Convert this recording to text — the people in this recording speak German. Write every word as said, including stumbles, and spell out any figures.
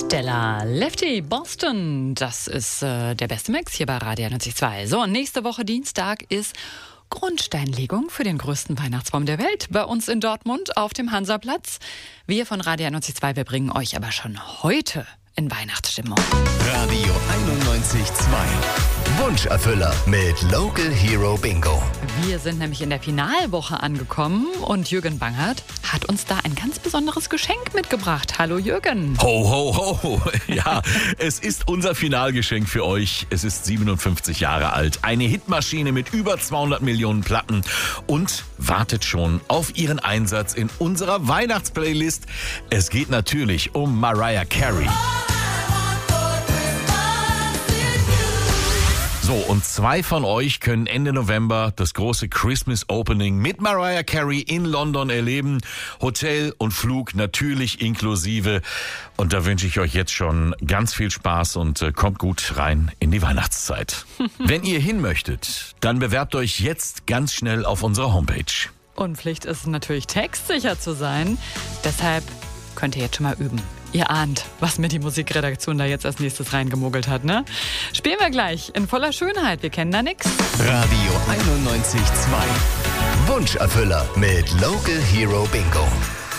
Della Lefty Boston, das ist äh, der beste Mix hier bei Radio neunzig Komma zwei. So, und nächste Woche Dienstag ist Grundsteinlegung für den größten Weihnachtsbaum der Welt bei uns in Dortmund auf dem Hansaplatz. Wir von Radio neunzig Komma zwei, wir bringen euch aber schon heute in Weihnachtsstimmung. Radio einundneunzig Komma zwei. Wunscherfüller mit Local Hero Bingo. Wir sind nämlich in der Finalwoche angekommen und Jürgen Bangert hat uns da ein ganz besonderes Geschenk mitgebracht. Hallo Jürgen. Ho, ho, ho. Ja, es ist unser Finalgeschenk für euch. Es ist siebenundfünfzig Jahre alt. Eine Hitmaschine mit über zweihundert Millionen Platten und wartet schon auf ihren Einsatz in unserer Weihnachtsplaylist. Es geht natürlich um Mariah Carey. So, und zwei von euch können Ende November das große Christmas Opening mit Mariah Carey in London erleben. Hotel und Flug natürlich inklusive. Und da wünsche ich euch jetzt schon ganz viel Spaß und äh, kommt gut rein in die Weihnachtszeit. Wenn ihr hin möchtet, dann bewerbt euch jetzt ganz schnell auf unserer Homepage. Und Pflicht ist natürlich textsicher zu sein. Deshalb könnt ihr jetzt schon mal üben. Ihr ahnt, was mir die Musikredaktion da jetzt als nächstes reingemogelt hat, ne? Spielen wir gleich in voller Schönheit. Wir kennen da nix. Radio einundneunzig Komma zwei. Wunscherfüller mit Local Hero Bingo.